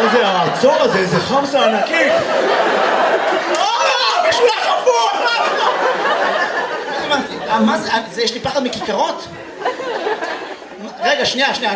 מה זה העצור הזה? איזה חמסה ענקית! משולח הפוך! מה זה? יש לי פחד מכיכרות? רגע, שנייה.